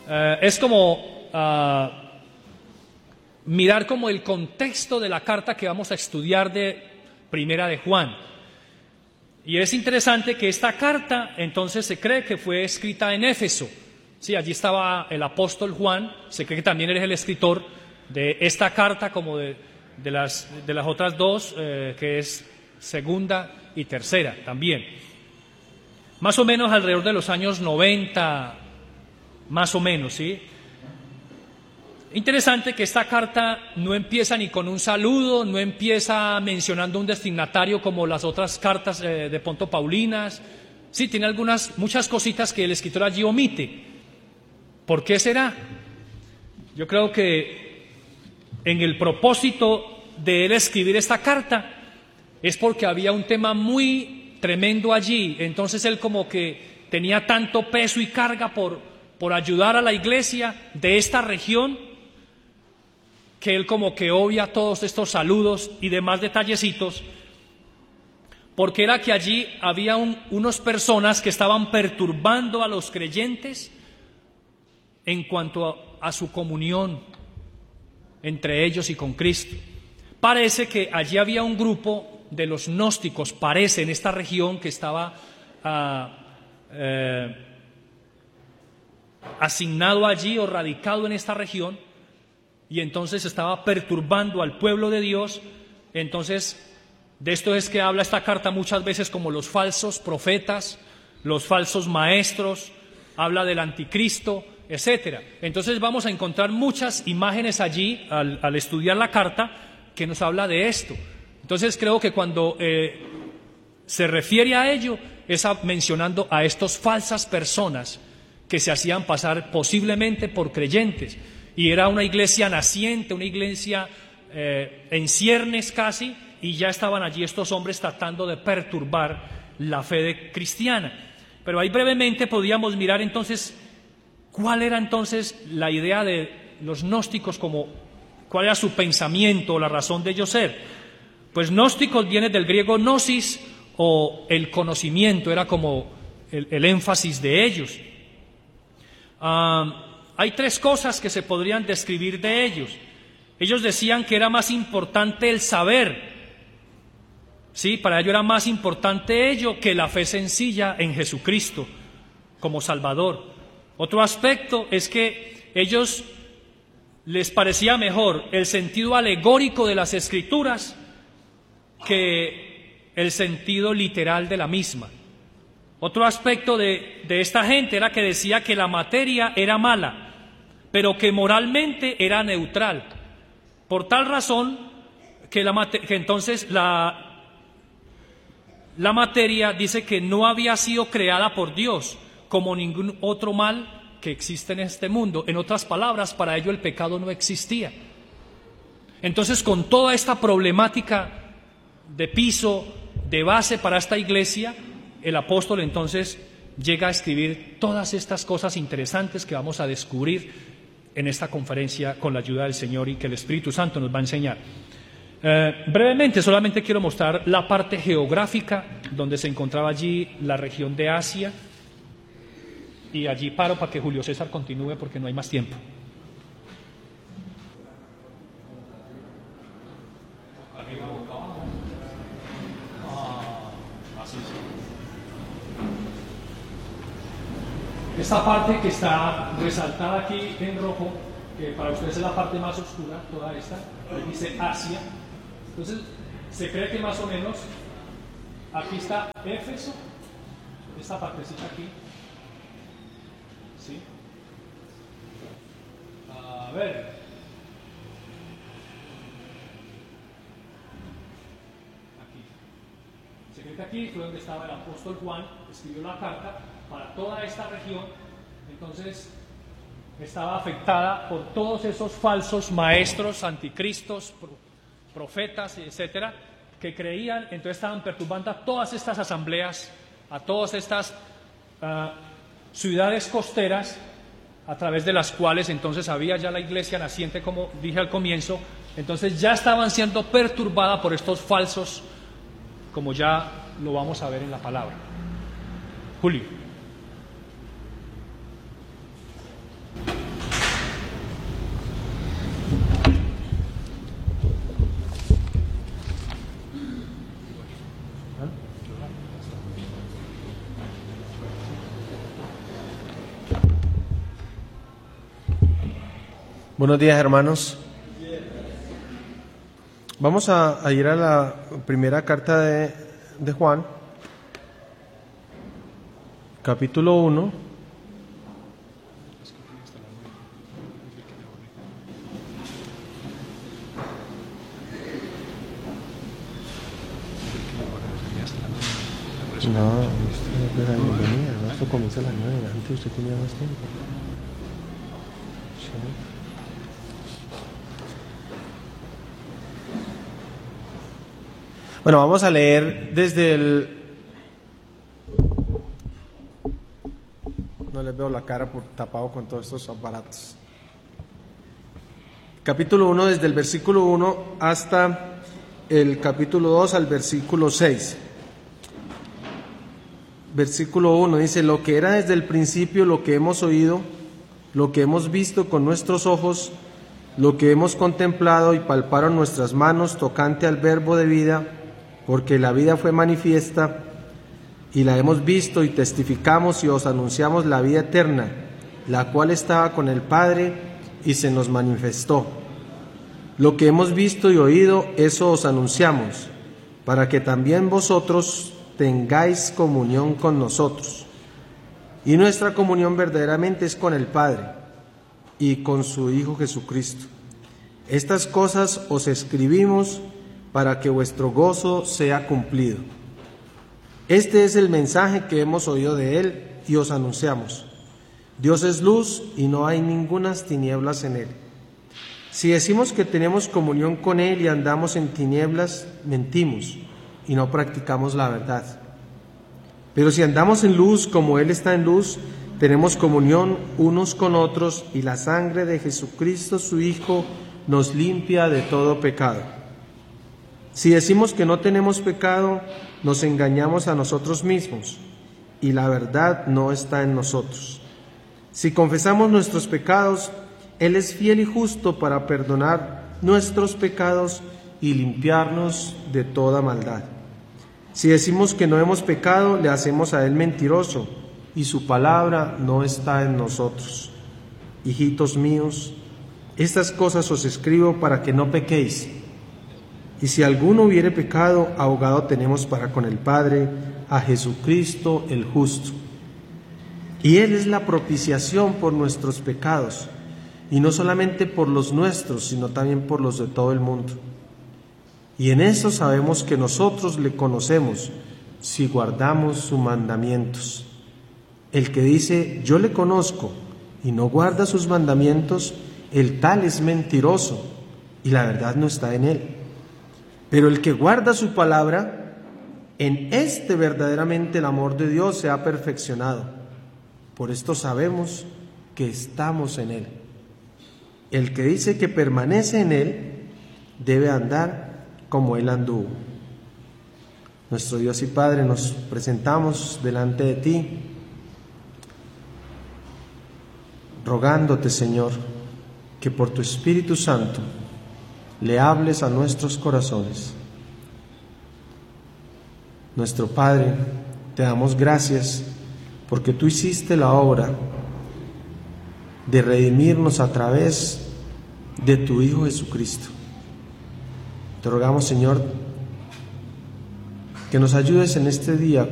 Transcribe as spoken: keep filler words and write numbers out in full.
Uh, es como uh, mirar como el contexto de la carta que vamos a estudiar de Primera de Juan. Y es interesante que esta carta entonces se cree que fue escrita en Éfeso. Sí, allí estaba el apóstol Juan, se cree que también él es el escritor de esta carta como de, de, las, de las otras dos, eh, que es segunda y tercera también. Más o menos alrededor de los años noventa, más o menos, ¿sí? Interesante que esta carta no empieza ni con un saludo, no empieza mencionando un destinatario como las otras cartas eh, de Ponto Paulinas. Sí, tiene algunas, muchas cositas que el escritor allí omite. ¿Por qué será? Yo creo que en el propósito de él escribir esta carta es porque había un tema muy tremendo allí. Entonces él como que tenía tanto peso y carga por, por ayudar a la iglesia de esta región, que él como que obvia todos estos saludos y demás detallecitos, porque era que allí había un, unas personas que estaban perturbando a los creyentes en cuanto a, a su comunión entre ellos y con Cristo. Parece que allí había un grupo de los gnósticos, parece, en esta región que estaba uh, eh, asignado allí o radicado en esta región, y entonces estaba perturbando al pueblo de Dios. Entonces, de esto es que habla esta carta muchas veces como los falsos profetas, los falsos maestros, habla del anticristo, etcétera. Entonces vamos a encontrar muchas imágenes allí al, al estudiar la carta que nos habla de esto. Entonces creo que cuando eh, se refiere a ello es a, mencionando a estas falsas personas que se hacían pasar posiblemente por creyentes. Y era una iglesia naciente, una iglesia eh, en ciernes casi, y ya estaban allí estos hombres tratando de perturbar la fe de cristiana. Pero ahí brevemente podíamos mirar entonces cuál era entonces la idea de los gnósticos, como cuál era su pensamiento, la razón de ellos ser. Pues gnósticos viene del griego gnosis, o el conocimiento, era como el, el énfasis de ellos. Ah... Uh, Hay tres cosas que se podrían describir de ellos. Ellos decían que era más importante el saber. Sí, para ellos era más importante ello que la fe sencilla en Jesucristo como Salvador. Otro aspecto es que ellos les parecía mejor el sentido alegórico de las Escrituras que el sentido literal de la misma. Otro aspecto de, de esta gente era que decía que la materia era mala, pero que moralmente era neutral. Por tal razón que, la mate- que entonces la, la materia dice que no había sido creada por Dios como ningún otro mal que existe en este mundo. En otras palabras, para ello el pecado no existía. Entonces, con toda esta problemática de piso, de base para esta iglesia, el apóstol entonces llega a escribir todas estas cosas interesantes que vamos a descubrir en esta conferencia con la ayuda del Señor y que el Espíritu Santo nos va a enseñar. Eh, brevemente, solamente quiero mostrar la parte geográfica donde se encontraba allí la región de Asia, y allí paro para que Julio César continúe porque no hay más tiempo. Esta parte que está resaltada aquí en rojo, que para ustedes es la parte más oscura, toda esta, dice Asia. Entonces, se cree que más o menos aquí está Éfeso, esta partecita aquí. ¿Sí? A ver. Aquí. Se cree que aquí fue donde estaba el apóstol Juan, escribió la carta para toda esta región. Entonces estaba afectada por todos esos falsos maestros, anticristos, profetas, etcétera, que creían. Entonces estaban perturbando a todas estas asambleas, a todas estas uh, ciudades costeras, a través de las cuales entonces había ya la iglesia naciente, como dije al comienzo. Entonces ya estaban siendo perturbadas por estos falsos, como ya lo vamos a ver en la palabra. Julio. Buenos días, hermanos. Vamos a, a ir a la primera carta de, de Juan, capítulo uno. No, esto es la bienvenida, ¿no? Esto comienza a las nueve, antes usted tenía más tiempo. Sí. Bueno, vamos a leer desde el... No les veo la cara por tapado con todos estos aparatos. Capítulo uno, desde el versículo uno hasta el capítulo dos al versículo seis. Versículo uno dice: lo que era desde el principio, lo que hemos oído, lo que hemos visto con nuestros ojos, lo que hemos contemplado y palparon nuestras manos tocante al verbo de vida, porque la vida fue manifiesta y la hemos visto y testificamos y os anunciamos la vida eterna, la cual estaba con el Padre y se nos manifestó. Lo que hemos visto y oído, eso os anunciamos, para que también vosotros tengáis comunión con nosotros. Y nuestra comunión verdaderamente es con el Padre y con su Hijo Jesucristo. Estas cosas os escribimos para que vuestro gozo sea cumplido. Este es el mensaje que hemos oído de Él y os anunciamos. Dios es luz y no hay ningunas tinieblas en Él. Si decimos que tenemos comunión con Él y andamos en tinieblas, mentimos y no practicamos la verdad. Pero si andamos en luz como Él está en luz, tenemos comunión unos con otros y la sangre de Jesucristo su Hijo nos limpia de todo pecado. Si decimos que no tenemos pecado, nos engañamos a nosotros mismos y la verdad no está en nosotros. Si confesamos nuestros pecados, Él es fiel y justo para perdonar nuestros pecados y limpiarnos de toda maldad. Si decimos que no hemos pecado, le hacemos a Él mentiroso y su palabra no está en nosotros. Hijitos míos, estas cosas os escribo para que no pequéis. Y si alguno hubiere pecado, abogado tenemos para con el Padre, a Jesucristo el justo. Y Él es la propiciación por nuestros pecados, y no solamente por los nuestros, sino también por los de todo el mundo. Y en eso sabemos que nosotros le conocemos, si guardamos sus mandamientos. El que dice, yo le conozco, y no guarda sus mandamientos, el tal es mentiroso, y la verdad no está en él. Pero el que guarda su palabra, en este verdaderamente el amor de Dios se ha perfeccionado. Por esto sabemos que estamos en Él. El que dice que permanece en Él, debe andar como Él anduvo. Nuestro Dios y Padre, nos presentamos delante de Ti, rogándote, Señor, que por tu Espíritu Santo le hables a nuestros corazones. Nuestro Padre, te damos gracias porque tú hiciste la obra de redimirnos a través de tu Hijo Jesucristo. Te rogamos, Señor, que nos ayudes en este día